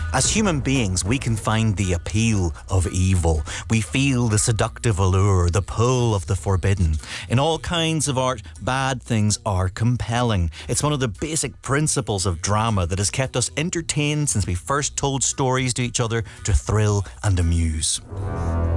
As human beings, we can find the appeal of evil. We feel the seductive allure, the pull of the forbidden. In all kinds of art, bad things are compelling. It's one of the basic principles of drama that has kept us entertained since we first told stories to each other to thrill and amuse.